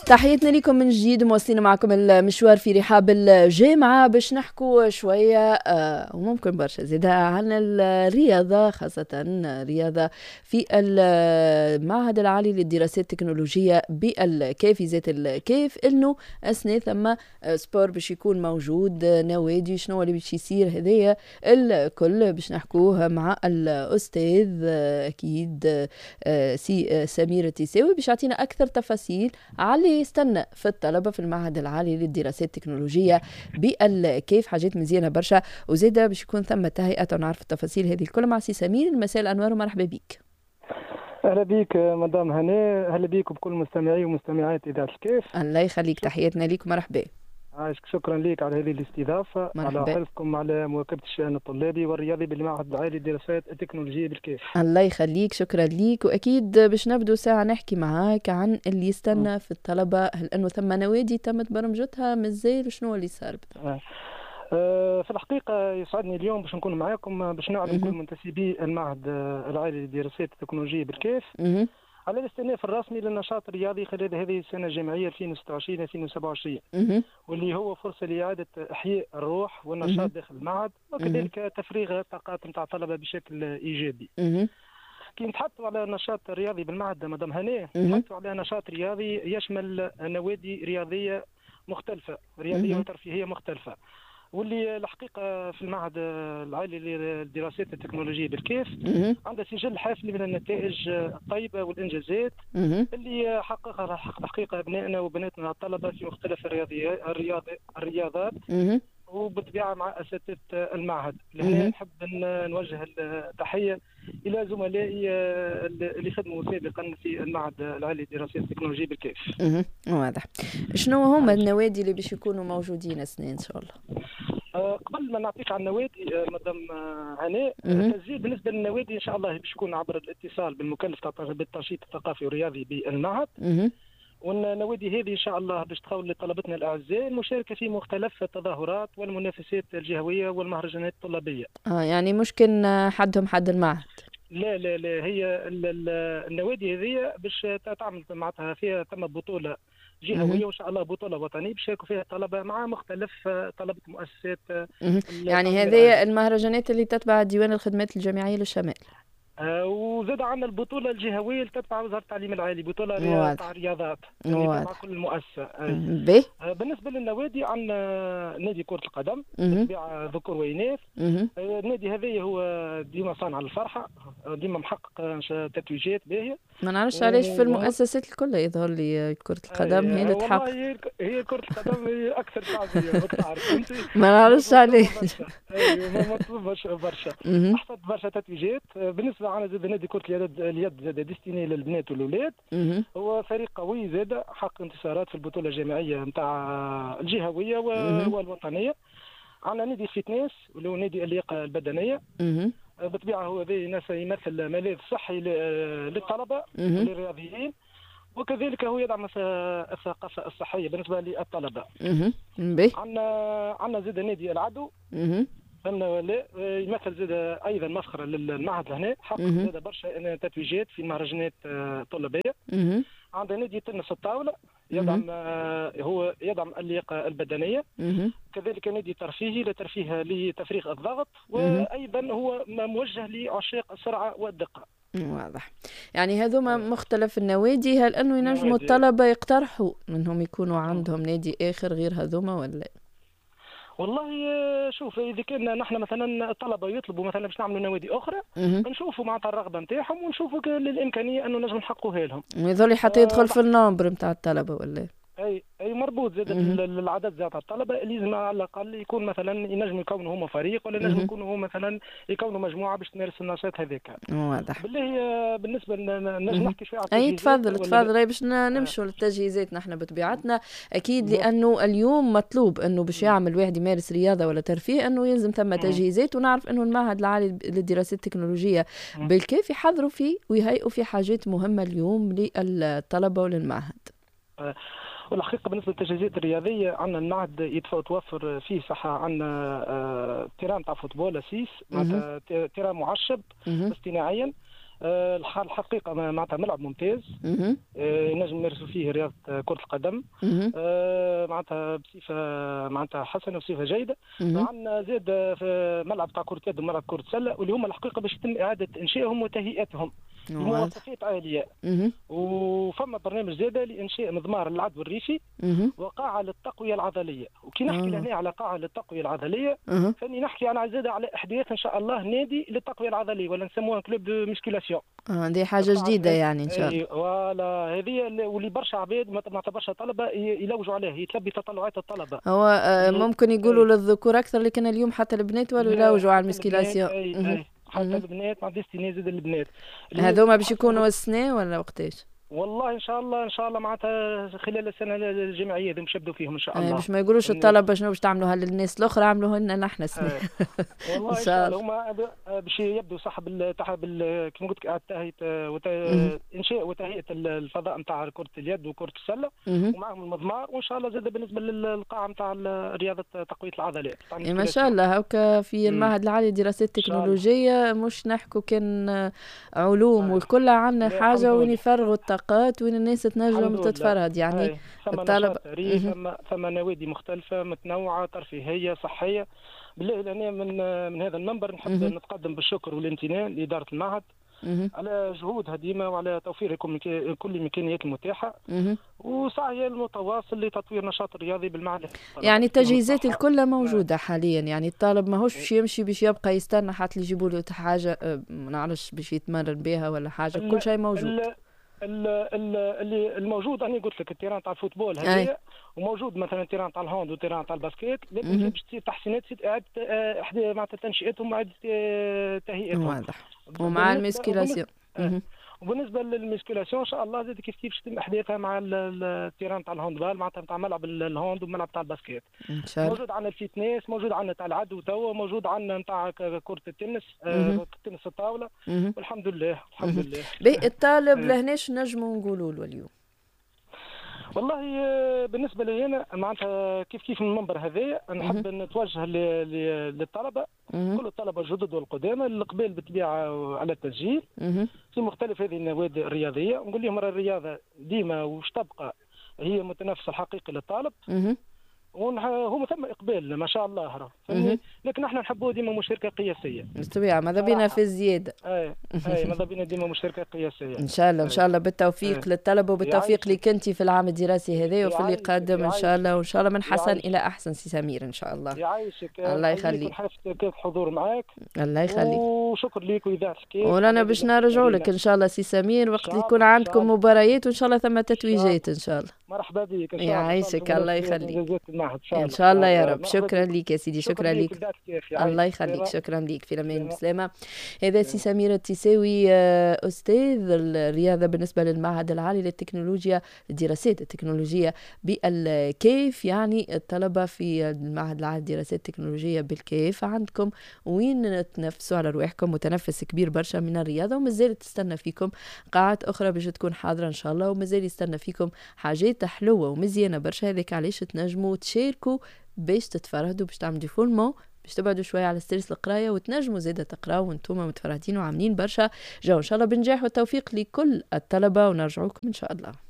تحياتنا لكم من جديد، مواصلين معكم المشوار في رحاب الجامعة باش نحكوا شوية وممكن برشا زيادة عن الرياضة، خاصة رياضة في المعهد العالي للدراسات التكنولوجية بالكيف. ذات الكيف انه اثناء ثم سبور باش يكون موجود، نوادي شنو اللي باش يصير، هذايا الكل باش نحكوه مع الأستاذ أكيد سي سمير التساوي باش يعطينا أكثر تفاصيل على يستنى في الطلبة في المعهد العالي للدراسات التكنولوجية بالكيف. حاجات مزيانة برشا، وزيادة باش يكون ثم تهيئة ونعرف التفاصيل هذه الكل مع سي سمير. مساء الأنوار ومرحبا بك. اهلا بك مدام هناء، اهلا بك بكل مستمعي ومستمعات اذاعه الكيف. الله يخليك، تحياتنا ليك ومرحبا. عايشك، شكرا لك على هذه الاستضافه، مرحبا. على حرصكم على مواكبه الشان الطلابي والرياضي بالمعهد العالي للدراسات التكنولوجيه بالكيف. الله يخليك، شكرا ليك. واكيد باش نبدو ساعه نحكي معاك عن اللي يستنى في الطلبه، هل انه ثم نوادي تمت برمجتها مازال وشنو اللي صار؟ في الحقيقه يسعدني اليوم باش نكون معاكم باش نعلم كل منتسبي المعهد العالي للدراسات التكنولوجيه بالكيف على الاستئناف الرسمي للنشاط الرياضي خلال هذه السنه الجامعيه 2026-2027، واللي هو فرصه لاعاده احياء الروح والنشاط داخل المعهد، وكذلك تفريغ الطاقات نتاع الطلبه بشكل ايجابي. كي نتحدثوا على النشاط الرياضي بالمعهد مدام هناء، نتحدثوا على نشاط رياضي يشمل نوادي رياضيه مختلفه، رياضيه وترفيهيه مختلفه، واللي الحقيقه في المعهد العالي للدراسات التكنولوجيه بالكيف عنده سجل حافل من النتائج الطيبه والانجازات اللي حققها الحقيقه ابنائنا وبناتنا الطلبه في مختلف الرياضات وبالطبيعه مع اساتذه المعهد. لهنا نحب نوجه التحيه الى زملائي اللي خدموا سابقا في المعهد العالي للدراسات التكنولوجيه بالكيف. واضح. شنو هما النوادي اللي باش يكونوا موجودين اثنين ان شاء الله؟ قبل ما نعطيك عن النوادي مدام هناء، التسجيل بالنسبه للنوادي ان شاء الله باش يكون عبر الاتصال بالمكلف بالتنشيط الثقافي والرياضي بالمعهد. والنوادي هذه ان شاء الله باش تخول لطلبتنا الاعزاء المشاركه في مختلف التظاهرات والمنافسات الجهويه والمهرجانات الطلابيه. يعني ممكن حدهم حد المعهد؟ لا لا لا، هي النوادي هذه باش تعمل معناتها فيها تم بطوله جهويه وان شاء الله بطوله وطنيه بيشاركوا فيها الطلبه مع مختلف طلبه مؤسسات. يعني هذه المهرجانات اللي تتبع ديوان الخدمات الجامعيه للشمال. وزاد عندنا البطوله الجهويه اللي تتبع وزاره التعليم العالي، بطوله تاع الرياضات مع كل المؤسسه. بالنسبه للنوادي عندنا نادي كره القدم بالطبيعه ذكور واناث. النادي هذا هو ديما صانع الفرحه، ديما محقق تتويجات باهيه. ما نعرفش علاش في المؤسسات الكل يظهر لي كره القدم هي اللي تحقق. هي كره القدم هي اكثر شعبيه تعرف انت. ما نعرفش علاش. ايوه مطلوب برشا احصد برشا تتويجات. بالنسبه عنا زاد نادي كرة اليد زاد ديستيني للبنات والولاد، هو فريق قوي زاد حقق انتصارات في البطولة الجامعية نتاع الجهوية والوطنية. عندنا نادي الفتنس واللي هو نادي اللياقة البدنية، بالطبيعة هو يمثل ملاذ صحي للطلبة للرياضيين، وكذلك هو يدعم الثقافة الصحية بالنسبة للطلبة. عندنا زاد نادي العدو يمثل زاد ايضا مسخره للمعهد هنا، حقق زاد برشا تتويجات في المهرجانات الطلابيه. عندنا نادي تنس الطاوله يدعم هو يدعم اللياقه البدنيه، كذلك نادي ترفيهي لتفريغ الضغط، وايضا هو موجه لعشاق السرعه والدقه. واضح. يعني هذوما مختلف النوادي، هل انه ينجموا الطلبه يقترحوا انهم يكونوا عندهم نادي اخر غير هذوما ولا؟ والله شوف، اذا كان نحن مثلا الطلبه يطلبوا مثلا باش نعملوا نوادي اخرى نشوفوا معناتها الرغبه نتاعهم ونشوفوا الامكانيه انه نجم نحققوها لهم. ويظل حتى يدخل في النمبر نتاع الطلبه ولا؟ اي مربوط زاد العدد زاد الطلبه لازم على الاقل يكون مثلا ينجموا يكونوا هما فريق ولا ينجموا يكونوا هما مثلا يكونوا مجموعه باش تمارس النشاط هذاك. واضح. بالله بالنسبه نجم نحكي شويه على التجهيزات. تفضل باش نمشوا للتجهيزات نحن بطبيعتنا اكيد، لانه اليوم مطلوب انه باش يعمل واحد يمارس رياضه ولا ترفيه انه يلزم ثم تجهيزات، ونعرف انه المعهد العالي للدراسات التكنولوجيه بالكيف يحضروا فيه ويهيئوا فيه حاجات مهمه اليوم للطلبه وللمعهد. والحقيقه بالنسبه للتجهيزات الرياضيه عندنا المعهد يتوفر فيه صحه. عندنا تيران تاع فوتبول اسيس، تيران معشب اصطناعيا، الحقيقه معناتها ملعب ممتاز. ينجم نمارسوا فيه رياضه كره القدم معناتها بصفه معناتها حسنه وصفه جيده. عندنا زاد في ملعب تاع كره يد وملعب كره سله، واللي هما الحقيقه باش يتم اعاده انشائهم وتهيئتهم بمواصفات عاليه. وفما برنامج زاد لانشاء مضمار العدو الريفي وقاعه للتقويه العضليه. وكي نحكي لهنا على قاعه للتقويه العضليه فاني نحكي انا زاد على احداث ان شاء الله نادي للتقويه العضليه، ولا نسموها كلوب دو ميسكولاسيون. دي حاجه جديده يعني ان شاء الله. فوالا هذه واللي برشا عباد معناتها برشا طلبه يلوجوا عليها، يتلبي تطلعات الطلبه. هو ممكن يقولوا للذكور اكثر، لكن اليوم حتى البنات والوا يلوجوا على الميسكيلاسيون. حتى البنات مع ديستيني زاد البنات. هذوما باش يكونوا السنه ولا وقتاش؟ والله ان شاء الله معناتها خلال السنه الجامعيه باش يبدوا فيهم ان شاء الله. باش ما يقولوش الطلبه شنو باش تعملوها للناس الاخرى، عملوها لنا نحن السنه. والله ان شاء الله هما باش يبدوا صح كما قلت لك انشاء وتهيئه الفضاء نتاع كره اليد وكره السله ومعهم المضمار، وان شاء الله زاد بالنسبه للقاعه نتاع رياضه تقويه العضلات. ما شاء الله هكا في المعهد العالي لدراسات التكنولوجيه مش نحكوا كان علوم والكل عندنا حاجه وين يفرغوا الطاقات وين الناس تنجم تتفرهد يعني. الطلبه ثم نوادي مختلفه متنوعه ترفيهيه صحيه. بالله لأنا من هذا المنبر نحب نتقدم بالشكر والامتنان لإدارة المعهد على جهودها ديما وعلى توفير كل الإمكانيات المتاحة وسعيها المتواصل لتطوير النشاط الرياضي بالمعهد. يعني التجهيزات الكل موجودة حاليا، يعني الطالب ماهوش باش يمشي باش يبقى يستنى حتى يجيبوا له حاجة ما نعرفش باش يتمرن بها ولا حاجة، كل شيء موجود. اللي الموجود انا قلت لك التيران تاع الفوتبول هذايا، وموجود مثلا التيران تاع الهاند والتيران تاع الباسكيت، لكن باش تصير تحسينات اعاده معناتها تنشئتهم واعاده تهيئتهم. واضح. ومع الميسكيلاسيون. وبالنسبه للميسكيلاسيون ان شاء الله زاد كيف باش يتم احداثها مع التيران تاع الهاندبال معناتها نتاع ملعب الهاند وملعب تاع الباسكيت. ان شاء الله موجود عندنا الفيتنس، موجود عندنا تاع العدو توا، موجود عندنا نتاع كره التنس تنس الطاوله. والحمد لله الحمد لله. الطالب لهناش نجموا نقولوا له اليوم؟ والله بالنسبه لي انا معناتها كيف من المنبر هذايا نحب نتوجه للطلبه كل الطلبه الجدد والقدامى القبال بالطبيعه على التسجيل في مختلف هذه النوادي الرياضيه، ونقول لهم الرياضه ديما وش تبقى هي المتنافس الحقيقي للطالب. هو ثم اقبال ما شاء الله راه، لكن احنا نحبوا ديما مشاركه قياسيه بالطبيعه، ماذا بينا في الزياده. ماذا بينا ديما مشاركه قياسيه ان شاء الله. ان شاء الله بالتوفيق للطلبه وبالتوفيق لك انت في العام الدراسي هذا وفي اللي قادم ان شاء الله، وان شاء الله من حسن الى احسن سي سمير ان شاء الله. يعيشك الله يخليك. كيف حضور معاك. الله يخليك وشكر ليك واذاعه الكيف. ورانا باش نرجعوا لك ان شاء الله سي سمير وقت يكون عندكم مباريات وان شاء الله ثم تتويجات ان شاء الله. مرحبا بك ان شاء الله. يعيشك الله يخليك ان شاء الله يا رب. شكرا لك يا سيدي. شكرا لك الله يخليك. شكرا لك في الامان والسلامه. هذا سي سمير التساوي استاذ الرياضه بالنسبه للمعهد العالي للتكنولوجيا الدراسات التكنولوجيه بالكيف. يعني الطلبه في المعهد العالي للدراسات التكنولوجيه بالكيف عندكم وين تنافسوا على رواحكم، متنفس كبير برشا من الرياضه، ومازال تستنى فيكم قاعات اخرى باش تكون حاضره ان شاء الله، ومازال يستنى فيكم حاجات حلوه ومزيانه برشا. هذاك علاش تنجموا تشاركوا باش تتفرهدوا باش تعملوا ديفولمون باش تبعدوا شويه على ستريس القرايه وتنجموا زاده تقراوا وانتم متفرهدين وعاملين برشا جو. ان شاء الله بنجاح والتوفيق لكل الطلبه ونرجعوكم ان شاء الله.